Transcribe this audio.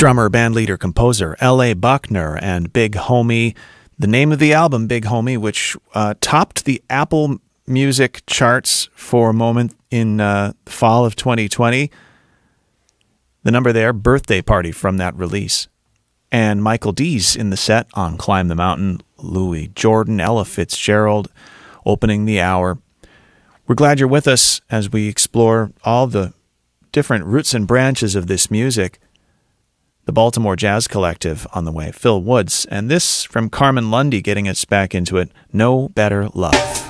Drummer, bandleader, composer L.A. Buckner and Big Homie. The name of the album, Big Homie, which topped the Apple Music charts for a moment in the fall of 2020. The number there, Birthday Party from that release. And Michael D's in the set on Climb the Mountain, Louis Jordan, Ella Fitzgerald opening the hour. We're glad you're with us as we explore all the different roots and branches of this music. The Baltimore Jazz Collective on the way, Phil Woods, and this from Carmen Lundy getting us back into it, No Better Love.